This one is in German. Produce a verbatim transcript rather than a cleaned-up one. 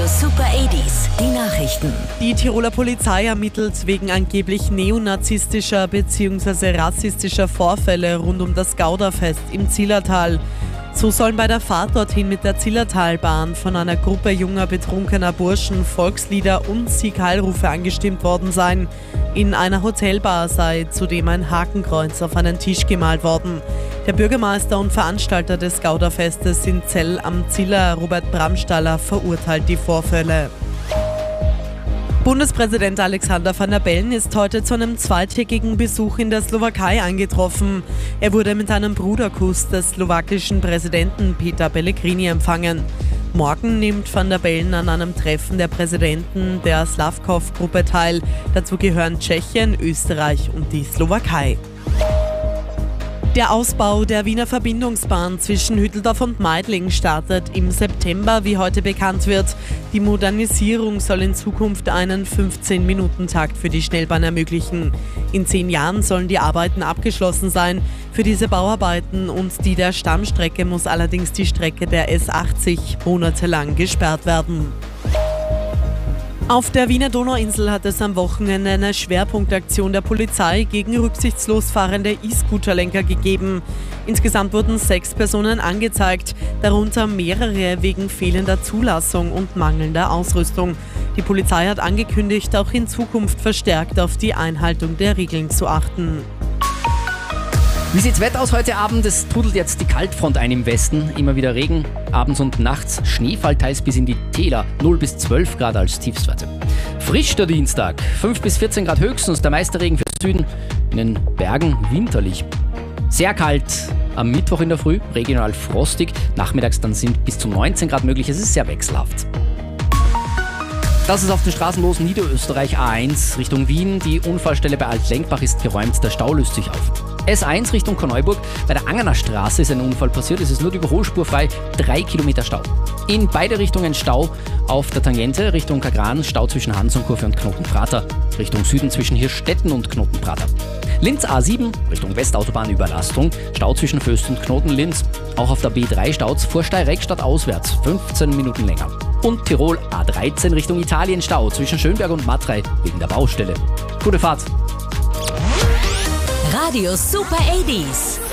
Super achtziger, die Nachrichten. Die Tiroler Polizei ermittelt wegen angeblich neonazistischer bzw. rassistischer Vorfälle rund um das Gauderfest im Zillertal. So sollen bei der Fahrt dorthin mit der Zillertalbahn von einer Gruppe junger betrunkener Burschen Volkslieder und Sieg-Heil-Rufe angestimmt worden sein. In einer Hotelbar sei zudem ein Hakenkreuz auf einen Tisch gemalt worden. Der Bürgermeister und Veranstalter des Gauderfestes in Zell am Ziller, Robert Bramstaller, verurteilt die Vorfälle. Bundespräsident Alexander Van der Bellen ist heute zu einem zweitägigen Besuch in der Slowakei eingetroffen. Er wurde mit einem Bruderkuss des slowakischen Präsidenten Peter Pellegrini empfangen. Morgen nimmt Van der Bellen an einem Treffen der Präsidenten der Slavkov-Gruppe teil. Dazu gehören Tschechien, Österreich und die Slowakei. Der Ausbau der Wiener Verbindungsbahn zwischen Hütteldorf und Meidling startet im September, wie heute bekannt wird. Die Modernisierung soll in Zukunft einen fünfzehn-Minuten-Takt für die Schnellbahn ermöglichen. In zehn Jahren sollen die Arbeiten abgeschlossen sein. Für diese Bauarbeiten und die der Stammstrecke muss allerdings die Strecke der S achtzig monatelang gesperrt werden. Auf der Wiener Donauinsel hat es am Wochenende eine Schwerpunktaktion der Polizei gegen rücksichtslos fahrende E-Scooter-Lenker gegeben. Insgesamt wurden sechs Personen angezeigt, darunter mehrere wegen fehlender Zulassung und mangelnder Ausrüstung. Die Polizei hat angekündigt, auch in Zukunft verstärkt auf die Einhaltung der Regeln zu achten. Wie sieht's Wetter aus heute Abend? Es trudelt jetzt die Kaltfront ein im Westen. Immer wieder Regen, abends und nachts Schneefall, teils bis in die Täler. null bis zwölf Grad als Tiefstwerte. Frisch der Dienstag, fünf bis vierzehn Grad höchstens, der meiste Regen für Süden. In den Bergen winterlich. Sehr kalt am Mittwoch in der Früh, regional frostig. Nachmittags dann sind bis zu neunzehn Grad möglich, es ist sehr wechselhaft. Das ist auf den Straßen los, Niederösterreich A eins Richtung Wien. Die Unfallstelle bei Altlenkbach ist geräumt, der Stau löst sich auf. S eins Richtung Korneuburg, bei der Angener Straße ist ein Unfall passiert, es ist nur die Überholspur frei, drei Kilometer Stau. In beide Richtungen Stau auf der Tangente, Richtung Kagran, Stau zwischen Hansonkurve und Knotenprater, Richtung Süden zwischen Hirstetten und Knotenprater. Linz A sieben, Richtung Westautobahn Überlastung, Stau zwischen Föst und Knoten-Linz. Auch auf der B drei Staus vor Steyr-Reckstadt auswärts, fünfzehn Minuten länger. Und Tirol A dreizehn Richtung Italien Stau zwischen Schönberg und Matrei wegen der Baustelle. Gute Fahrt! Radio Super achtziger.